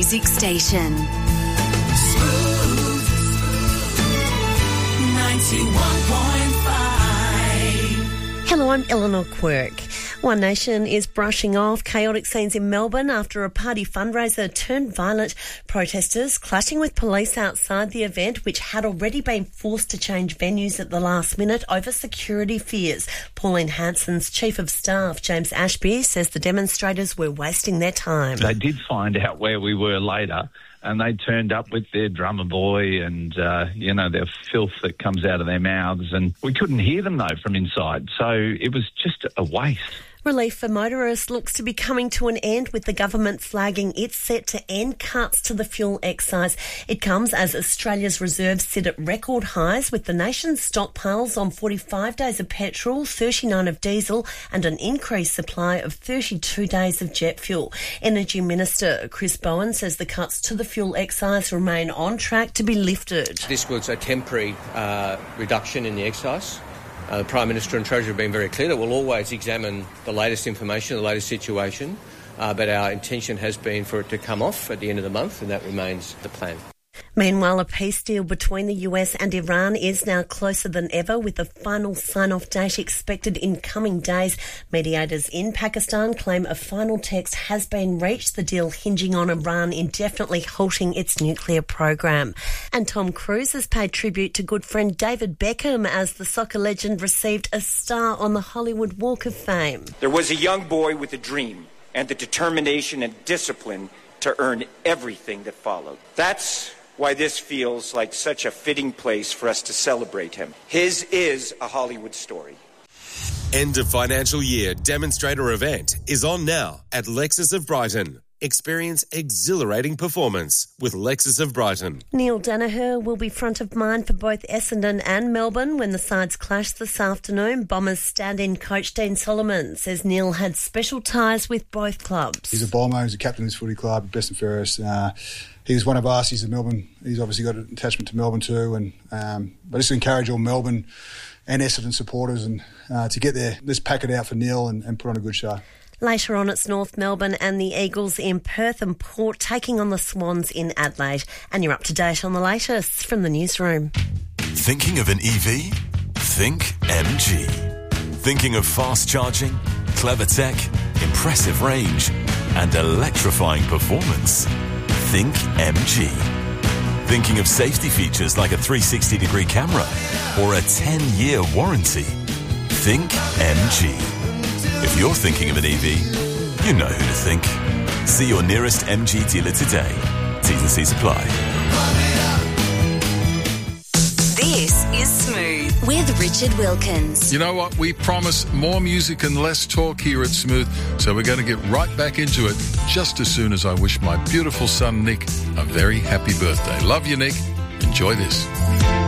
Music Station. Smooth 91.5. Hello, I'm Eleanor Quirk. One Nation is brushing off chaotic scenes in Melbourne after a party fundraiser turned violent, protesters clashing with police outside the event, which had already been forced to change venues at the last minute over security fears. Pauline Hanson's Chief of Staff, James Ashby, says the demonstrators were wasting their time. They did find out where we were later, and they turned up with their drummer boy and, their filth that comes out of their mouths, and we couldn't hear them, though, from inside. So it was just a waste. Relief for motorists looks to be coming to an end, with the government flagging it's set to end cuts to the fuel excise. It comes as Australia's reserves sit at record highs, with the nation's stockpiles on 45 days of petrol, 39 of diesel and an increased supply of 32 days of jet fuel. Energy Minister Chris Bowen says the cuts to the fuel excise remain on track to be lifted. This was a temporary reduction in the excise. The Prime Minister and Treasurer have been very clear that we'll always examine the latest information, the latest situation, but our intention has been for it to come off at the end of the month, and that remains the plan. Meanwhile, a peace deal between the US and Iran is now closer than ever, with a final sign-off date expected in coming days. Mediators in Pakistan claim a final text has been reached, the deal hinging on Iran indefinitely halting its nuclear program. And Tom Cruise has paid tribute to good friend David Beckham as the soccer legend received a star on the Hollywood Walk of Fame. There was a young boy with a dream and the determination and discipline to earn everything that followed. That's why this feels like such a fitting place for us to celebrate him. His is a Hollywood story. End of financial year demonstrator event is on now at Lexus of Brighton. Experience exhilarating performance with Lexus of Brighton. Neil Danaher will be front of mind for both Essendon and Melbourne when the sides clash this afternoon. Bombers stand-in coach Dean Solomon says Neil had special ties with both clubs. He's a Bomber, he's a captain of this footy club, best and fairest. He was one of us, he's a Melbourne, he's obviously got an attachment to Melbourne too. And I just encourage all Melbourne and Essendon supporters and to get there. Let's pack it out for Neil and put on a good show. Later on, it's North Melbourne and the Eagles in Perth and Port taking on the Swans in Adelaide. And you're up to date on the latest from the newsroom. Thinking of an EV? Think MG. Thinking of fast charging, clever tech, impressive range, and electrifying performance? Think MG. Thinking of safety features like a 360-degree camera or a 10-year warranty? Think MG. If you're thinking of an EV, you know who to think. See your nearest MG dealer today. T's and C's apply. This is Smooth with Richard Wilkins. You know what? We promise more music and less talk here at Smooth, so we're going to get right back into it just as soon as I wish my beautiful son Nick a very happy birthday. Love you, Nick. Enjoy this.